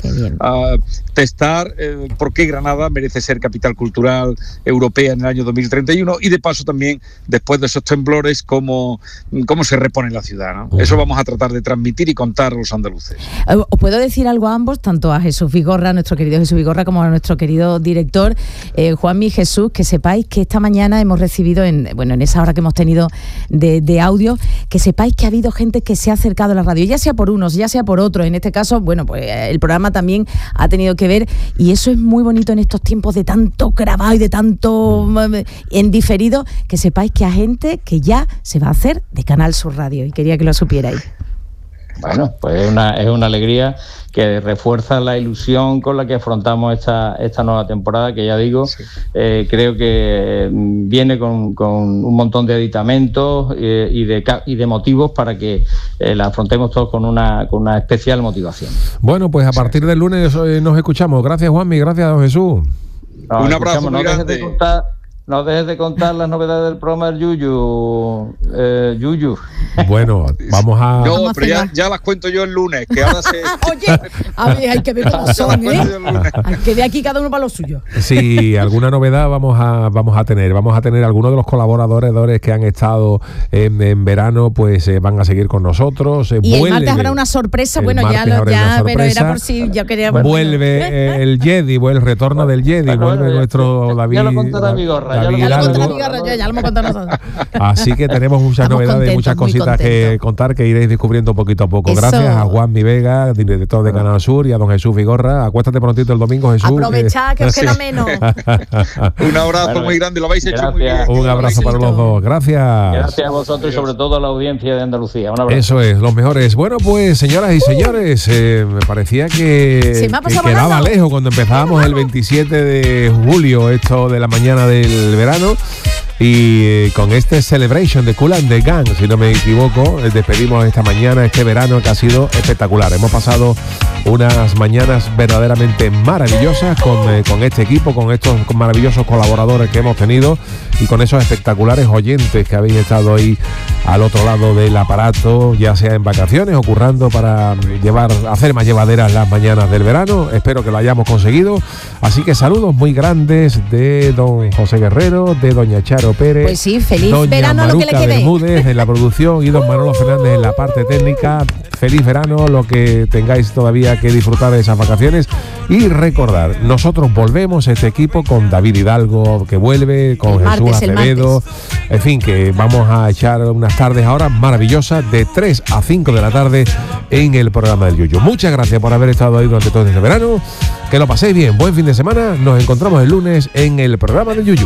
testar por qué Granada merece ser capital cultural europea en el año 2031, y de paso también, después de esos temblores, cómo se repone la ciudad, ¿no? Eso vamos a tratar de transmitir y contar a los andaluces. Os puedo decir algo a ambos, tanto a Jesús Vigorra, nuestro querido Jesús Vigorra, como a nuestro querido director Juanmi y Jesús, que sepáis que esta mañana hemos recibido, en esa hora que hemos tenido de audio, que sepáis que ha habido gente que se ha acercado a la radio, ya sea por unos, ya sea por otros. En este caso, bueno, pues el programa también ha tenido que ver, y eso es muy bonito en estos tiempos de tanto grabado y de tanto en diferido, que sepáis que hay gente que ya se va a hacer de Canal Sur Radio, y quería que lo supierais. Bueno, pues es una alegría que refuerza la ilusión con la que afrontamos esta nueva temporada, que ya digo, creo que viene con un montón de aditamentos y de motivos para que la afrontemos todos con una especial motivación. Bueno, pues a partir del lunes nos escuchamos. Gracias, Juanmi, gracias, don Jesús. Un abrazo muy grande. No dejes de contar las novedades del programa del Yuyu. Bueno, vamos a... No, pero ya las cuento yo el lunes, que ahora se... Oye, a ver, hay que ver cómo son, ¿eh? Hay que ver aquí cada uno para lo suyo. Sí, alguna novedad vamos a tener. Vamos a tener algunos de los colaboradores que han estado en verano, pues van a seguir con nosotros. Y el martes habrá una sorpresa, bueno, pero era por si yo quería... Vuelve el Jedi, el retorno del Jedi, vuelve nuestro David... Ya lo contará Vigorra. Ya lo hemos contado nosotros. Así que tenemos muchas novedades, muchas cositas que contar, que iréis descubriendo poquito a poco. Eso. Gracias a Juanmi Vega, director de Canal Sur, y a don Jesús Vigorra. Acuéstate prontito el domingo, Jesús. Aprovechad que os queda menos. Un abrazo muy grande, lo habéis hecho muy bien. Un abrazo para los dos. Gracias. Gracias a vosotros y sobre todo a la audiencia de Andalucía. Un abrazo. Eso es, los mejores. Bueno, pues señoras y señores, me parecía que quedaba lejos cuando empezábamos el 27 de julio, esto de la mañana del verano. Y con este Celebration de Kool and the Gang, si no me equivoco, despedimos esta mañana, este verano que ha sido espectacular. Hemos pasado unas mañanas verdaderamente maravillosas con este equipo, con estos maravillosos colaboradores que hemos tenido y con esos espectaculares oyentes que habéis estado ahí al otro lado del aparato, ya sea en vacaciones o currando para hacer más llevaderas las mañanas del verano. Espero que lo hayamos conseguido. Así que saludos muy grandes de don José Guerrero, de doña Charo Pérez, pues sí, feliz doña verano, Maruca lo que le quede. Bermúdez en la producción y don Manolo Fernández en la parte técnica. Feliz verano, lo que tengáis todavía que disfrutar de esas vacaciones. Y recordar, nosotros volvemos este equipo con David Hidalgo, que vuelve, con Jesús Acevedo, en fin, que vamos a echar unas tardes ahora maravillosas de 3 a 5 de la tarde en el programa del Yuyu. Muchas gracias por haber estado ahí durante todo este verano, que lo paséis bien, buen fin de semana, nos encontramos el lunes en el programa del Yuyu.